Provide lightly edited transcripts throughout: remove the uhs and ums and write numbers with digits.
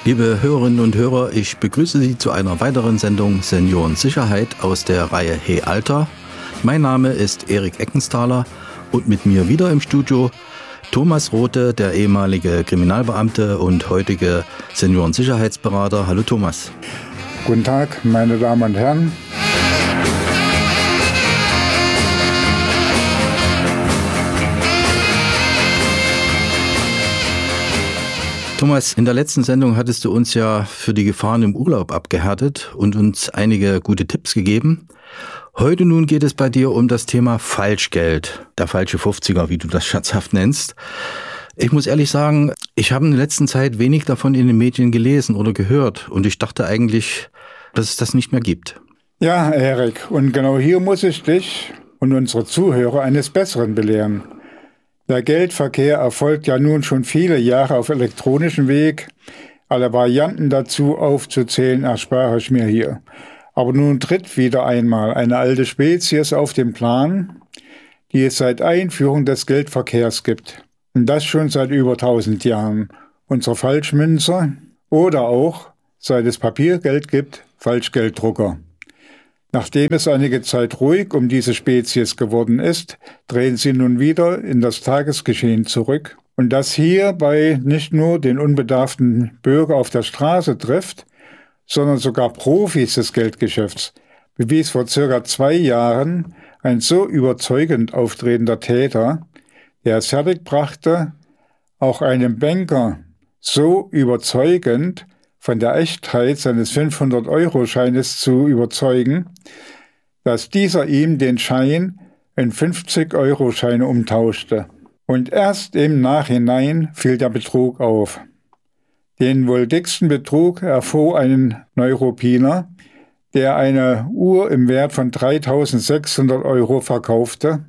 Liebe Hörerinnen und Hörer, ich begrüße Sie zu einer weiteren Sendung Seniorensicherheit aus der Reihe Hey Alter. Mein Name ist Erik Eckenthaler und mit mir wieder im Studio Thomas Rothe, der ehemalige Kriminalbeamte und heutige Seniorensicherheitsberater. Hallo Thomas. Guten Tag, meine Damen und Herren. Thomas, in der letzten Sendung hattest du uns ja für die Gefahren im Urlaub abgehärtet und uns einige gute Tipps gegeben. Heute nun geht es bei dir um das Thema Falschgeld, der falsche 50er, wie du das scherzhaft nennst. Ich muss ehrlich sagen, ich habe in der letzten Zeit wenig davon in den Medien gelesen oder gehört und ich dachte eigentlich, dass es das nicht mehr gibt. Ja, Erik, und genau hier muss ich dich und unsere Zuhörer eines Besseren belehren. Der Geldverkehr erfolgt ja nun schon viele Jahre auf elektronischem Weg. Alle Varianten dazu aufzuzählen erspare ich mir hier. Aber nun tritt wieder einmal eine alte Spezies auf den Plan, die es seit Einführung des Geldverkehrs gibt. Und das schon seit über 1000 Jahren. Unsere Falschmünzer oder auch, seit es Papiergeld gibt, Falschgelddrucker. Nachdem es einige Zeit ruhig um diese Spezies geworden ist, drehen sie nun wieder in das Tagesgeschehen zurück. Und das hierbei nicht nur den unbedarften Bürger auf der Straße trifft, sondern sogar Profis des Geldgeschäfts, bewies vor circa 2 Jahren ein so überzeugend auftretender Täter, der es fertigbrachte, auch einem Banker so überzeugend von der Echtheit seines 500-Euro-Scheines zu überzeugen, dass dieser ihm den Schein in 50-Euro-Scheine umtauschte. Und erst im Nachhinein fiel der Betrug auf. Den wohl dicksten Betrug erfuhr ein Neuruppiner, der eine Uhr im Wert von 3.600 Euro verkaufte.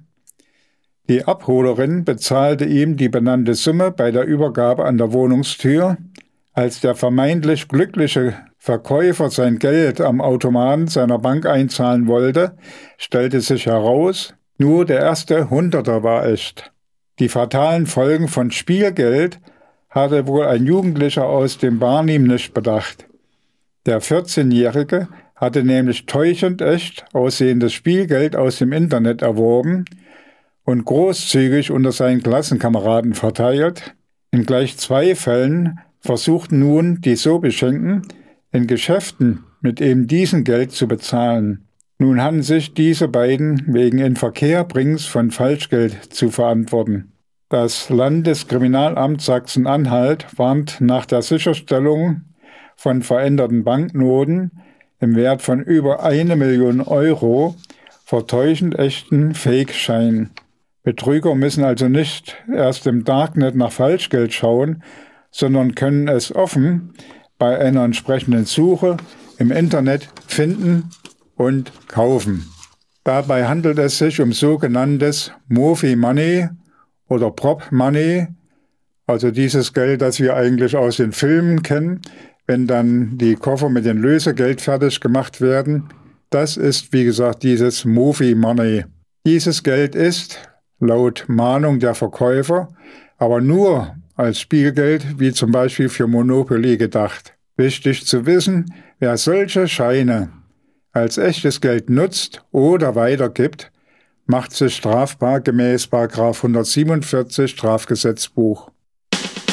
Die Abholerin bezahlte ihm die benannte Summe bei der Übergabe an der Wohnungstür. Als der vermeintlich glückliche Verkäufer sein Geld am Automaten seiner Bank einzahlen wollte, stellte sich heraus, nur der erste Hunderter war echt. Die fatalen Folgen von Spielgeld hatte wohl ein Jugendlicher aus dem Barnim nicht bedacht. Der 14-Jährige hatte nämlich täuschend echt aussehendes Spielgeld aus dem Internet erworben und großzügig unter seinen Klassenkameraden verteilt. In gleich 2 Fällen versuchten nun die so Beschenkten in Geschäften mit eben diesem Geld zu bezahlen. Nun hatten sich diese beiden wegen Inverkehrbringens von Falschgeld zu verantworten. Das Landeskriminalamt Sachsen-Anhalt warnt nach der Sicherstellung von veränderten Banknoten im Wert von über 1 Million Euro vor täuschend echten Fake-Scheinen. Betrüger müssen also nicht erst im Darknet nach Falschgeld schauen, sondern können es offen bei einer entsprechenden Suche im Internet finden und kaufen. Dabei handelt es sich um sogenanntes Mofi Money oder Prop Money, also dieses Geld, das wir eigentlich aus den Filmen kennen, wenn dann die Koffer mit dem Lösegeld fertig gemacht werden. Das ist, wie gesagt, dieses Mofi Money. Dieses Geld ist, laut Mahnung der Verkäufer, aber nur als Spielgeld, wie zum Beispiel für Monopoly gedacht. Wichtig zu wissen, wer solche Scheine als echtes Geld nutzt oder weitergibt, macht sich strafbar gemäß § 147 Strafgesetzbuch.